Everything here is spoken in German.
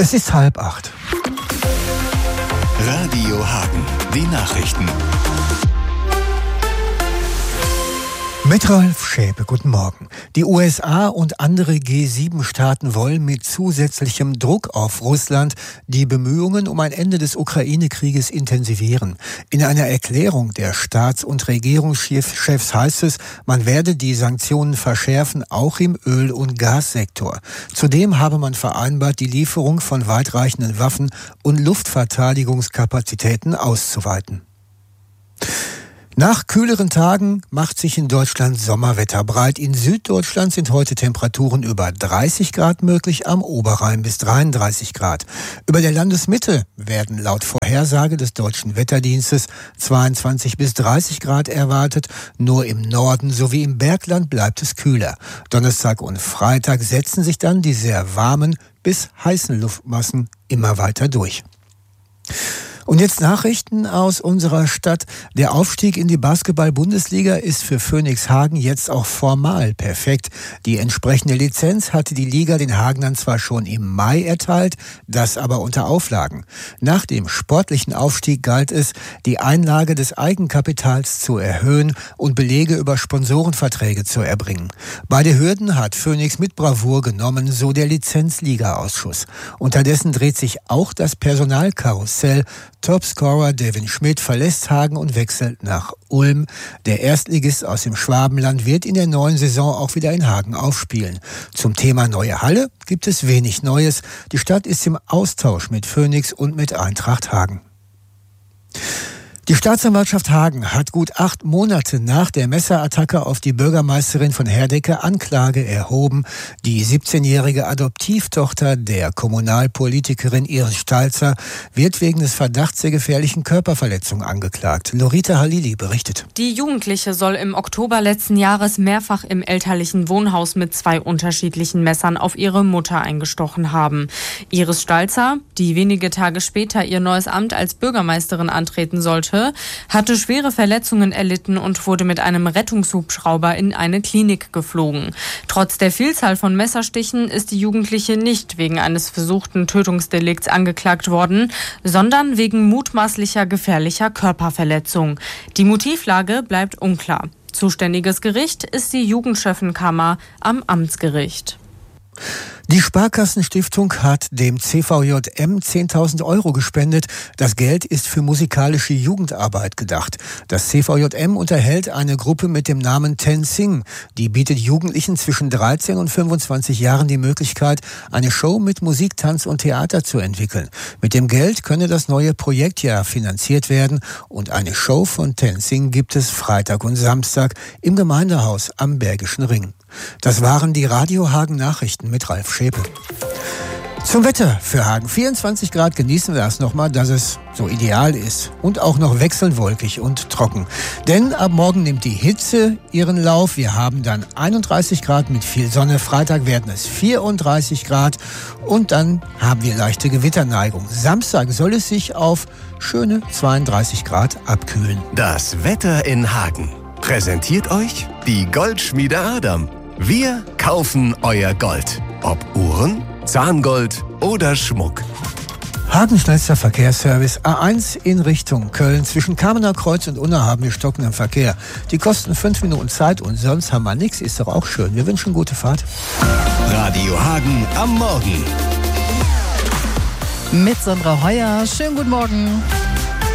Es ist 7:30. Radio Hagen, die Nachrichten. Mit Ralf Schäpe, guten Morgen. Die USA und andere G7-Staaten wollen mit zusätzlichem Druck auf Russland die Bemühungen um ein Ende des Ukraine-Krieges intensivieren. In einer Erklärung der Staats- und Regierungschefs heißt es, man werde die Sanktionen verschärfen, auch im Öl- und Gassektor. Zudem habe man vereinbart, die Lieferung von weitreichenden Waffen und Luftverteidigungskapazitäten auszuweiten. Nach kühleren Tagen macht sich in Deutschland Sommerwetter breit. In Süddeutschland sind heute Temperaturen über 30 Grad möglich, am Oberrhein bis 33 Grad. Über der Landesmitte werden laut Vorhersage des Deutschen Wetterdienstes 22 bis 30 Grad erwartet. Nur im Norden sowie im Bergland bleibt es kühler. Donnerstag und Freitag setzen sich dann die sehr warmen bis heißen Luftmassen immer weiter durch. Und jetzt Nachrichten aus unserer Stadt. Der Aufstieg in die Basketball-Bundesliga ist für Phönix Hagen jetzt auch formal perfekt. Die entsprechende Lizenz hatte die Liga den Hagenern zwar schon im Mai erteilt, das aber unter Auflagen. Nach dem sportlichen Aufstieg galt es, die Einlage des Eigenkapitals zu erhöhen und Belege über Sponsorenverträge zu erbringen. Beide Hürden hat Phönix mit Bravour genommen, so der Lizenzliga-Ausschuss. Unterdessen dreht sich auch das Personalkarussell. Topscorer Devin Schmidt verlässt Hagen und wechselt nach Ulm. Der Erstligist aus dem Schwabenland wird in der neuen Saison auch wieder in Hagen aufspielen. Zum Thema neue Halle gibt es wenig Neues. Die Stadt ist im Austausch mit Phönix und mit Eintracht Hagen. Die Staatsanwaltschaft Hagen hat gut 8 Monate nach der Messerattacke auf die Bürgermeisterin von Herdecke Anklage erhoben. Die 17-jährige Adoptivtochter der Kommunalpolitikerin Iris Stalzer wird wegen des Verdachts der gefährlichen Körperverletzung angeklagt. Lorita Halili berichtet. Die Jugendliche soll im Oktober letzten Jahres mehrfach im elterlichen Wohnhaus mit 2 unterschiedlichen Messern auf ihre Mutter eingestochen haben. Iris Stalzer, die wenige Tage später ihr neues Amt als Bürgermeisterin antreten sollte, hatte schwere Verletzungen erlitten und wurde mit einem Rettungshubschrauber in eine Klinik geflogen. Trotz der Vielzahl von Messerstichen ist die Jugendliche nicht wegen eines versuchten Tötungsdelikts angeklagt worden, sondern wegen mutmaßlicher gefährlicher Körperverletzung. Die Motivlage bleibt unklar. Zuständiges Gericht ist die Jugendschöffenkammer am Amtsgericht. Die Sparkassenstiftung hat dem CVJM 10.000 Euro gespendet. Das Geld ist für musikalische Jugendarbeit gedacht. Das CVJM unterhält eine Gruppe mit dem Namen TenSing. Die bietet Jugendlichen zwischen 13 und 25 Jahren die Möglichkeit, eine Show mit Musik, Tanz und Theater zu entwickeln. Mit dem Geld könne das neue Projektjahr finanziert werden. Und eine Show von TenSing gibt es Freitag und Samstag im Gemeindehaus am Bergischen Ring. Das waren die Radio Hagen Nachrichten mit Ralf Schäpe. Zum Wetter für Hagen. 24 Grad, genießen wir es nochmal, dass es so ideal ist. Und auch noch wechselnd wolkig und trocken. Denn ab morgen nimmt die Hitze ihren Lauf. Wir haben dann 31 Grad mit viel Sonne. Freitag werden es 34 Grad. Und dann haben wir leichte Gewitterneigung. Samstag soll es sich auf schöne 32 Grad abkühlen. Das Wetter in Hagen. Präsentiert euch die Goldschmiede Adam. Wir kaufen euer Gold. Ob Uhren, Zahngold oder Schmuck. Hagens schnellster Verkehrsservice. A1 in Richtung Köln. Zwischen Kamener Kreuz und Unna haben wir stockenden Verkehr. Die kosten 5 Minuten Zeit und sonst haben wir nichts. Ist doch auch schön. Wir wünschen gute Fahrt. Radio Hagen am Morgen. Mit Sandra Heuer. Schönen guten Morgen.